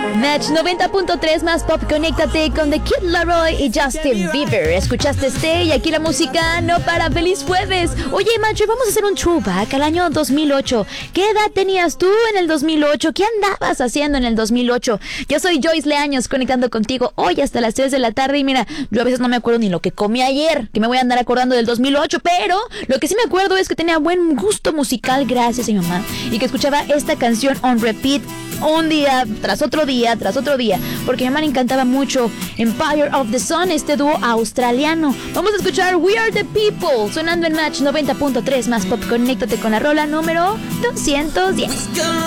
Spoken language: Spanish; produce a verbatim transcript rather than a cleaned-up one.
Match noventa punto tres más pop, conéctate con The Kid Laroi y Justin Bieber. Escuchaste este y aquí la música no para. ¡Feliz jueves! Oye, macho, vamos a hacer un throwback al año dos mil ocho. ¿Qué edad tenías tú en el dos mil ocho? ¿Qué andabas haciendo en el dos mil ocho? Yo soy Joyce Leaños, conectando contigo hoy hasta las tres de la tarde. Y mira, yo a veces no me acuerdo ni lo que comí ayer, que me voy a andar acordando del dos mil ocho, pero lo que sí me acuerdo es que tenía buen gusto musical, gracias a mi mamá, y que escuchaba esta canción on repeat un día tras otro día tras otro día, porque a mi mamá le encantaba mucho Empire of the Sun, este dúo australiano. Vamos a escuchar We Are the People, sonando en Match noventa punto tres más pop. Conéctate con la rola número doscientos diez.